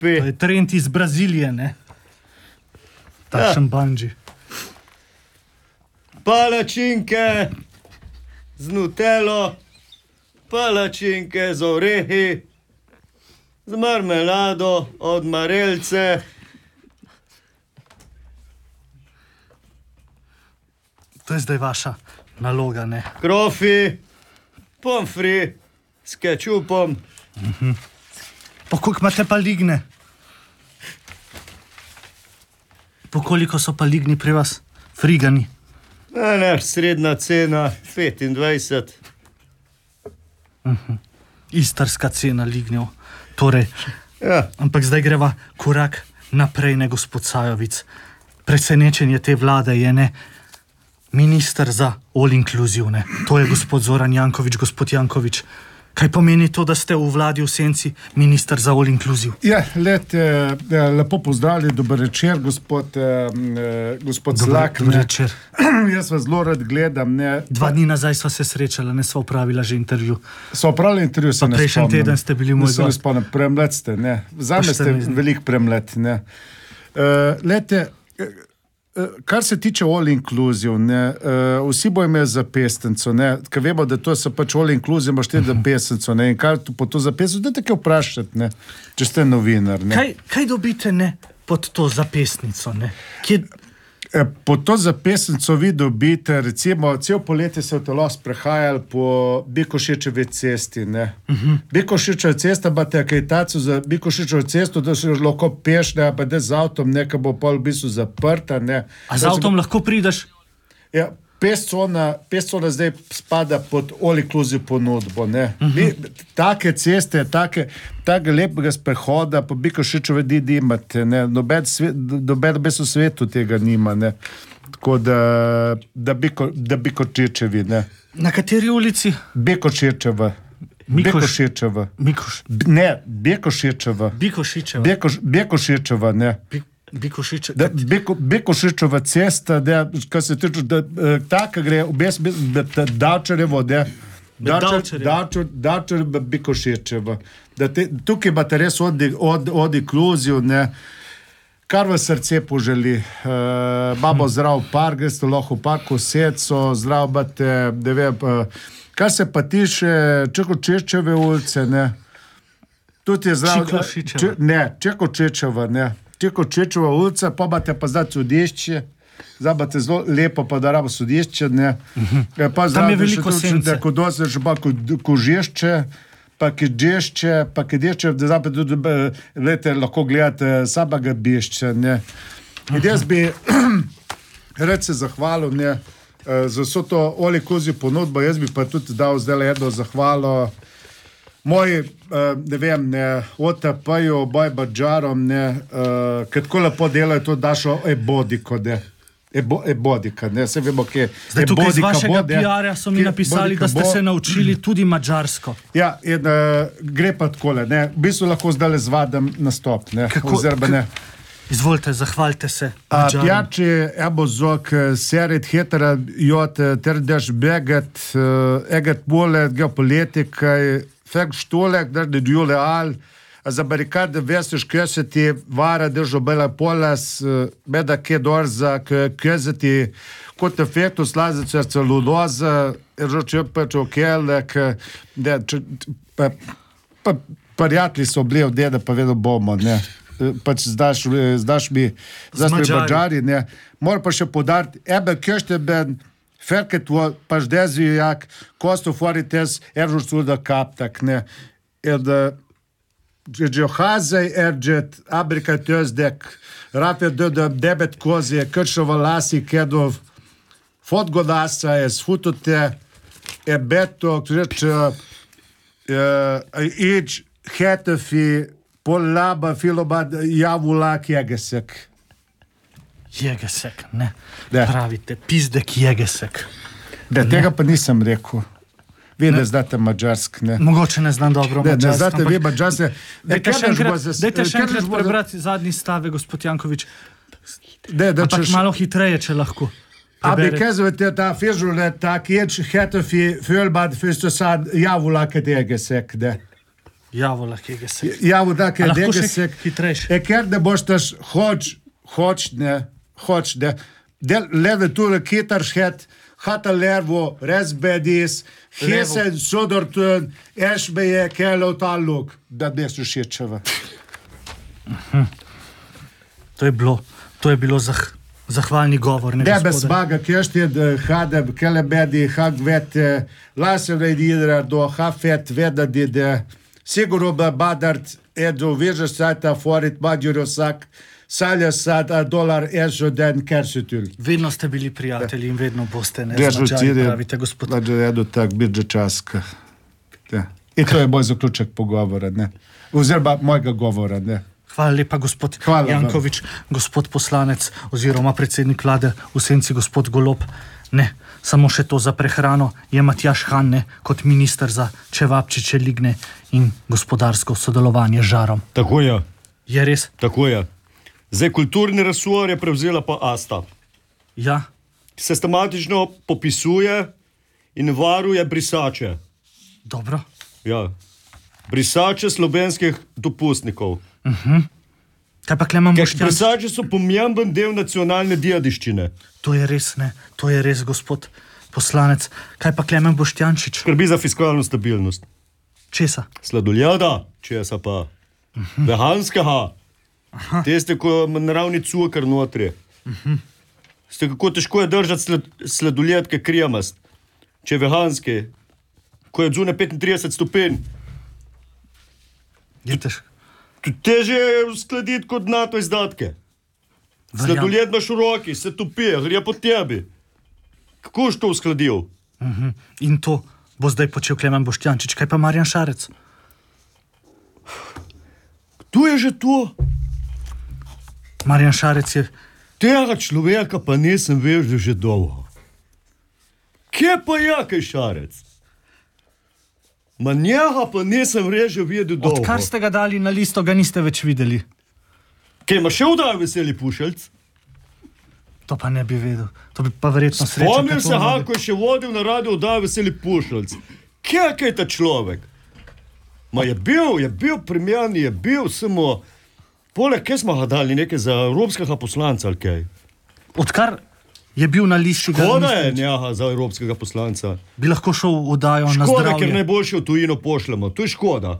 To je trend iz Brazilije, ne? Takšen bungee. Palačinke z nutelo, palačinke z orehi, z marmelado od marelce. To je zdaj vaša naloga, ne? Krofi, pomfri s kečupom. Pa koliko imate pa ligne? Po koliko so pa ligni pri vas? Frigani? Ne, srednja cena 25. Istarska cena lignjev. Torej, Ja, ampak zdaj greva korak naprej, ne, gospod Sajovic. Presenečenje te vlade je, ne, minister za all inclusive, ne. To je gospod Zoran Janković. Gospod Janković, kaj pomeni to, da ste v vladi v senci minister za all inclusive? Ja, lepo pozdravljeni, dober večer, gospod Zlak. Dober večer. Jaz vas zelo rad gledam. Ne. 2 dni nazaj sva se srečala, ne, sva opravila že intervju. So opravili intervju, se Pa ne prejšnji spomnim. teden ste bili moj Se ne gost. spomnim, premlet ste, ne. Zame ste Pošteni. velik premlet, ne. Kar se tiče all inclusive, ne, vsi bojo imeli zapestnico, ne, ker vemo, da to so pač all inclusive, imaš te zapestnico, ne, in kaj po to zapestnico, dajte kaj vprašati, ne, če ste novinar, ne. Kaj dobite, ne, pod to zapestnico, ne? Kje... Po to zapestnico vi dobite, recimo, cel poletje se v telo sprehajali po Bikošičevi cesti, ne. Bikošičeva cesta, imate akreditacijo za Bikošičevo cesto, da se lahko peš, ne, pa da z avtom, ne, ki bo pol v bistvu zaprta, ne. A z avtom lahko prideš? Ja, pes cona zdaj spada pod all inclusive ponudbo, ne. Take ceste, take lepega sprehoda po Bikošičevi imate, ne. Noben v svetu tega nima, ne. Tako da Bikošičevi, ne. Na kateri ulici? Bikošičeva. Bikošičeva. Ne, Bikošičeva. Bikošičeva, ne. Bikošičeva. Bikošičeva cesta, kar se tiče, taka gre, Davčarjevo, Davčarjevo, Bikošičeva. Tukaj imate res od inkluziju, ne, kar v srce poželi. Imamo zdrav park, greste lahko v parku Seco, zdrav imate, ne vem, kar se pa tiče Čekočečeve ulice, ne, tudi je zdrav... Čikošičeva. Ne, Čekočečeva, ne. Čekočečeva ulica, pa imate pa zdaj sodišče, zdaj imate zelo lepo, pa da rabo sodišče, ne. Pa Tam je veliko sence. Ko dosež pa kožešče, pa keđešče, pa keđešče, da zdaj pa tudi, gledajte, lahko gledate samega bišče, ne. In jaz bi rad se zahvalil, ne, za vso to all inclusive ponudbo, jaz bi pa tudi dal zdaj eno zahvalo moji, ne vem, ne, OTP-ju, Boj Badžarom, ne, ker tako lepo delajo to dašo ebodiko, ne. Ebodika, ne, se vemo, kje. Zdaj tukaj z vašega PR-ja so mi napisali, da ste se naučili tudi mađarsko. Ja, in gre pa takole, ne, v bistvu lahko zdaj zvadim nastop, ne, oziroma ne. Izvolite, zahvalite se. Pijači, ebo zok, serit hetera, jot, terdež beget, eget mole, geopolitikaj, fek štolek, da djule al, za barikade vestiš köseti, vara držo bela polas, beda ke dorza, köseti, kot efektu slazice celuloza, roče pač okelek, pa prijatelji so bili od deda, pa vedno bomo, ne. Pač zdaš mi Mađari, ne. Moram pa še podariti, ebe köšteben, ferket vo pač dezijak, kosto forites, eržuštu da kaptak, ne. Džohazej erđet, abrika tözdek, rafe debet kozije, kršova lasi kedov, fotgodasa je sfutute, ebeto, kreč, ić, hetefi, polaba, filobad, javulak, jegesek. Jegesek, ne. Da. Pravite, pizdek jegesek. Da, tega pa nisem rekel. Vi ne znate mađarsk, ne. Mogoče ne znam dobro Ne mađarsko. znate vi mađarske. Dajte še enkrat prebrati zadnji stave, gospod Janković. Ampak Ampak malo hitreje, če lahko. Abi Preberete. kezdve ta fizsúlet, ta két hetefi fölbad főztőszád javulák egy égesek, de. Javo lahko je se. Javo da, ker lahko dega še se... hitrejše. Ker da boš taš hoč, ne, del leve tule kitaršhet, hata lervo, resbedis, hesen sodortun, ešbeje, kelov taluk, da ne so šečeva. To je bilo zahvalni govor. Debe smaga, kješted, hadeb, kelebedi, hagvet, lasele idira do hafet, vedadide, siguro badart, edu, vižeš sajta, forit, madjuro sak, salja sada, dolar, ežo den, kersitül. Vedno ste bili prijatelji in vedno boste, ne? Držu cilje, pravite, gospod. edu tak, bidže časka. I to je moj zaključek pogovora, ne? Oziroma mojega govora, ne? Hvala lepa, gospod Janković, gospod poslanec oziroma predsednik vlade v senci gospod Golob. Ne, samo še to za prehrano je Matjaž Han, ne, kot minister za čevapčiče, ligne in gospodarsko sodelovanje z žarom. Tako je. Je res? Tako je. Zdaj kulturni resor je prevzela pa Asta. Ja. Sistematično popisuje in varuje brisače. Dobro. Ja. Brisače slovenskih dopustnikov. Kaj pa Klemen Ker Boštjančič? brisači so pomemben del nacionalne dediščine. To je res, ne. To je res, gospod poslanec. Kaj pa Klemen Boštjančič? Skrbi za fiskalno stabilnost. Česa? Sladoljada, česa pa. Veganskega. Tiste, ko ima naravni cukor notri. Ste, kako težko je držati sladoljed, ki kremast. Če je veganski, ko je odzune 35 stopinj. Je težko. Teže je uskladiti kot NATO izdatke. Sladoled imaš v roki, se topi, gre po tebi. Kako je to uskladil? In to bo zdaj počel Klemen Boštjančič. Kaj pa Marjan Šarec? Kdo je že to? Marjan Šarec je... Tega človeka pa nisem vedel že dolgo. Kje pa je kaj Šarec? Ma njega pa nisem reže videl dolgo. Odkar ste ga dali na listo, ga niste več videli. Kaj ima še vdaj veseli pušelc? To pa ne bi vedel. To bi pa verjetno srečal. Spomnim se, ko je še vodil na radio vdaj veseli pušelc. Kje je ta človek? Ma je bil primjerni, je bil samo... Poleg, kaj smo ga dali, nekaj za evropskega poslanca ali kaj? Odkar je bil na listi... Škoda je njega za evropskega poslanca. Bi lahko šel v oddajo na Škoda, zdravje. ker najboljše v tujino pošljemo. To je škoda.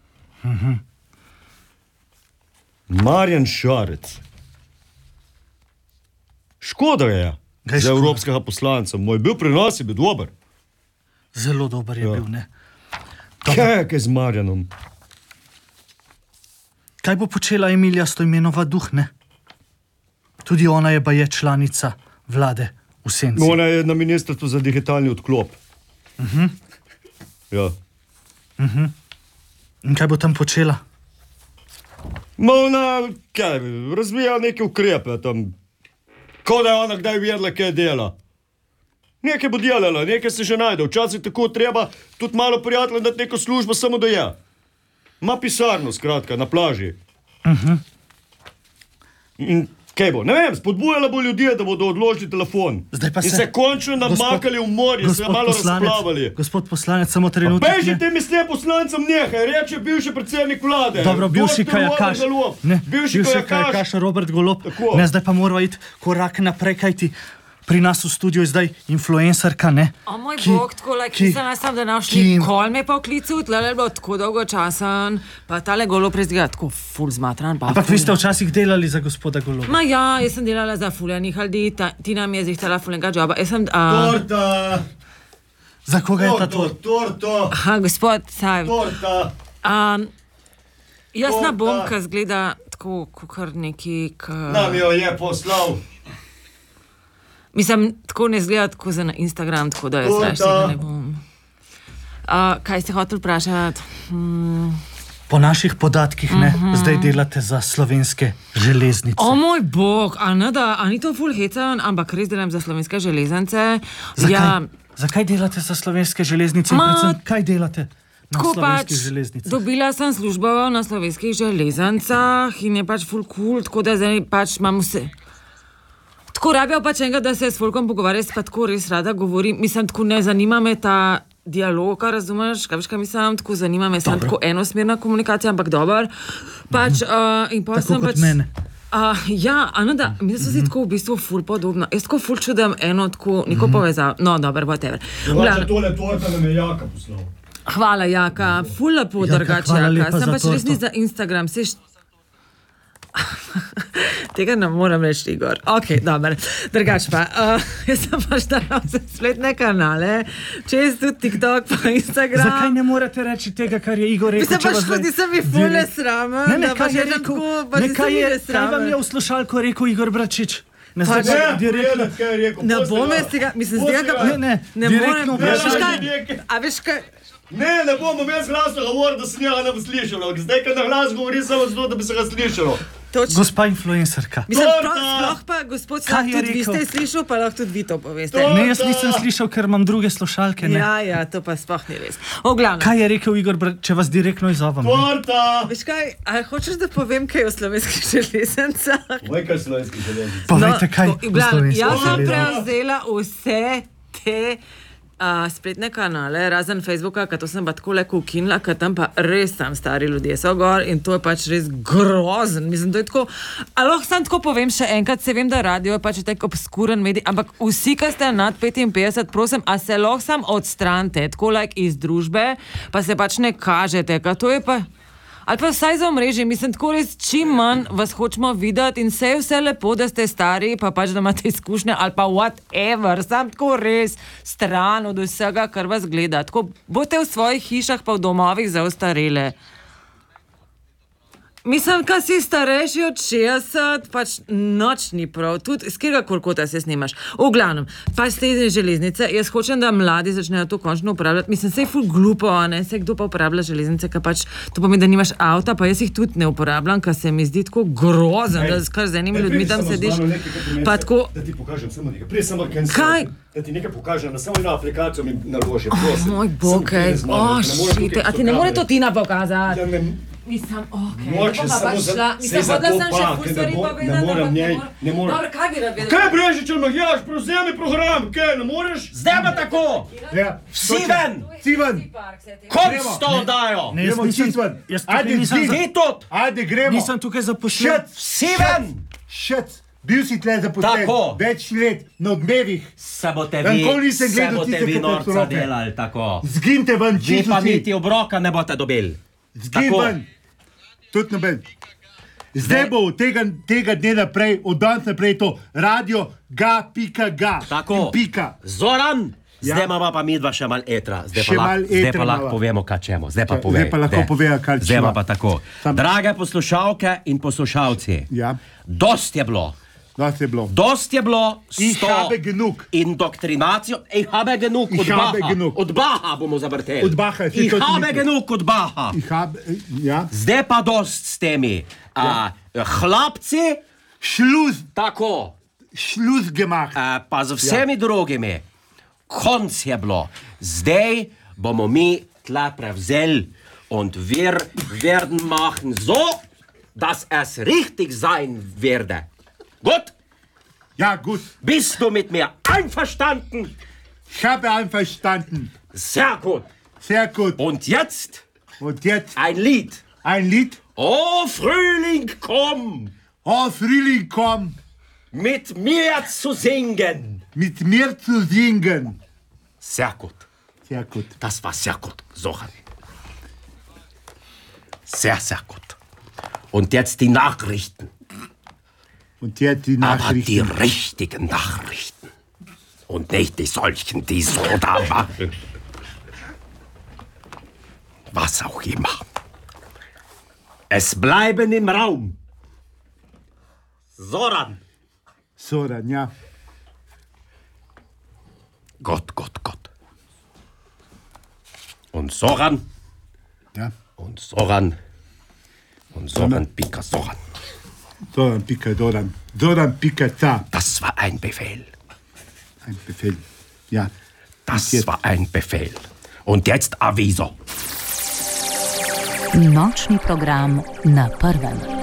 Marjan Šarec. Škoda je Ga je za škoda. evropskega poslanca. Moj bil prenos je bil dober. Zelo dober je bil, ne? Kaj je z Marjanom? Kaj bo počela Emilija Stojmenova Duh, ne? Tudi ona je baje članica vlade v senci. Ona je na ministrstvu za digitalni odklop. Ja. In kaj bo tam počela? Ma ona, kaj, razvija neke ukrepe tam. Ko da je ona kdaj vedela, kaj dela. Nekaj bo delala, nekaj se že najde. Včasih tako treba tudi malo prijateljem dati neko službo, samo da je. Ma pisarno, skratka, na plaži. In kaj bo? Ne vem, spodbujala bo ljudi, da bodo odložili telefon. Zdaj pa in se končno namakali v morje, se malo razplavali. Gospod poslanec, samo trenutek. Bežite mi s tem poslancem nehaj, reče bivši predsednik vlade. Dobro, bivši kajakaš. Ne, bivši kajakaš Robert Golob. Tako. Ne, zdaj pa morava iti korak naprej, kajti pri nas v studiu je zdaj influencerka, ne? O moj bog, tako nisem jaz tam, da našli kol me poklical, tle je bilo tako dolgo časa, pa tale Golob prezdiga tako ful zmatran. Ampak vi ste včasih delali za gospoda Goloba. Ma ja, jaz sem delala za fuljanih ljudi, ti nam je zihtala fuljenega džoba. Torta! Za koga je ta torta? Aha, gospod, saj. Torta! Jaz ne bom, kaj zgleda tako, kakor neki... Nam jo je poslal. Mislim, tako ne zgleda tako za na Instagram, tako da jaz več tega ne bom. Kaj ste hoteli vprašati? Po naših podatkih, ne, zdaj delate za Slovenske železnice. O moj bog, a ni to ful hecan, ampak res delam za Slovenske železnice. Zakaj delate za Slovenske železnice in predvsem kaj delate na Slovenskih železnicah? Dobila sem službo na Slovenskih železnicah in je pač ful cool, tako da zdaj pač imam vse. Tako rabijo pač enega, da se s folkom pogovarjam, pa tako res rada govorim. Mislim, tako ne zanima me ta dialoga, razumeš, kaj veš, kaj mislim, tako zanima me, sem tako enosmerna komunikacija, ampak dober. Pač, in pa sem kot pač... mene. Ja, da, mi so si tako v bistvu ful podobno. Jaz tako ful čudem eno tako, neko povezavo. No, dober, whatever. Tole torta nam je Jaka poslal. Hvala, Jaka. Ful lepo drugače, Jaka. Sem pač resni za Instagram. Tega ne moram reči, Igor. Ok, dober. Drugač pa. Jaz sem pač dala vse spletne kanale, čez tudi TikTok pa Instagram. Zakaj ne morate reči tega, kar je Igor rekel? Mislim, pač tudi sem mi ful nesrama. Ne, kaj je rekel? Kaj vam je v slušalko rekel Igor Bračič? Ne bom jaz tega, mislim, z tega... Ne morem. A veš kaj... Ne bom jaz glasno govoril, da se njega ne bo slišalo. Zdaj, kad na glas govori samo zato, da bi se ga slišalo. Gospa influencerka. Mislim, sploh pa, gospod, tudi vi ste slišal, pa lahko tudi vi to poveste. Ne, jaz nisem slišal, ker imam druge slušalke. Ja, to pa sploh ni res. Oglavno. Kaj je rekel Igor, če vas direktno izzovam? Torta! Veš kaj, a hočeš, da povem, kaj je v Slovenskih železnicah? Povej, kaj je v Slovenskih železnicah. Povejte, kaj je v Slovenskih železnicah. Jaz sem prevzela vse te spletne kanale, razen Facebooka, ker to sem pa tako leko ukinila, ker tam pa res tam stari ljudje so gor in to je pač res grozen. Mislim, to je tako, a lahko sam tako povem še enkrat, se vem, da radio je pač tak obskuren medij, ampak vsi, ki ste nad 55, prosim, a se lahko sam odstranite, tako iz družbe, pa se pač ne kažete, ker to je pa... Ali pa vsaj za omrežje, mislim, tako res čim manj vas hočemo videti in vse lepo, da ste stari, pa pač, da imate izkušnje, ali pa whatever, sam tako res stran od vsega, kar vas gleda. Tako boste v svojih hišah pa v domovih za ostarele. Mislim, kaj si starejši od 60, pač noč ni prav, tudi z kjerga kota se snimaš. V glavnem, pač te železnice, jaz hočem, da mladi začnejo to končno uporabljati. Mislim, se je ful glupo, ne, se kdo pa uporablja železnice, ker pač to pomeni, da nimaš avta, pa jaz jih tudi ne uporabljam, ker se mi zdi tako grozen, da kar z enimi ljudmi tam sediš. Pa tako... Da ti pokažem samo nekaj, prej samo cancel. Kaj? Da ti nekaj pokažem, na samo eno aplikacijo mi naložim. Moj bog, a ti ne more to Tina pokazati? Mislim, Moče samo za... Mislim, hodla sem še ful stvari povedati, ne morem. Dobro, kaj bi rad vedel? Kaj breži, če mahjaš, prevzemi program, kaj, ne moreš? Zdaj pa tako! Vsi ven! Vsi ven! Konc to dajo! Gremo čisto ven! Ajde, Ti tudi! Ajde, gremo! Nisem tukaj zaposlen. Vsi ven! Šet! Bil si tle zaposlen, več let, na odmevih. Se boste vi norca delali, tako. Zginite ven, Vi čisto pa vsi. niti obroka ne boste dobili. Zgin ven. Tudi noben. Zdaj bo od tega dne naprej, od danes naprej to radio ga. Tako. In pika. Zoran, zdaj imamo pa midva še malo etra. Zdaj pa lahko povemo, kaj čemo. Zdaj pa povej. Zdaj pa lahko povejo, kaj čemo. Zdaj pa tako. Drage poslušalke in poslušalci, Ja. dost je bilo. Dost je bilo. Dost je bilo Ich habe genug. indoktrinacijo. Ich habe genug Ich od habe Baha. genug. Od Baha bomo zavrteli. Od Baha, saj Ich to habe ni- genug od Baha. Ja. Zdaj pa dost s temi. Hlapci, tako, Schluss gemacht. pa z vsemi drugimi. Konc je bilo. Zdaj bomo mi tle prevzeli und wir werden machen so, dass es richtig sein werde. Gut? Ja, gut. Bist du mit mir einverstanden? Ich habe einverstanden. Sehr gut. Sehr gut. Und jetzt Und jetzt ein Lied. ein Lied. Oh, Frühling, komm, Oh, Frühling, komm, mit mir zu singen. mit mir zu singen. Sehr gut. Sehr gut. Das war sehr gut, Soran. Sehr, sehr gut. Und jetzt die Nachrichten. Und jetzt die Aber Nachrichten. die richtigen Nachrichten. Und nicht die solchen, die so da machen. Was auch immer. Es bleiben im Raum. Soran. Soran, ja. Gott. Und Soran. Ja. Und Soran. Und Soran, Pika, Soran. Soran, pika, Doran. Doran, pika, ta. Das war ein Befehl. Ein Befehl. Ja. Das war ein Befehl. Und jetzt Aviso. Nočni program na prvem.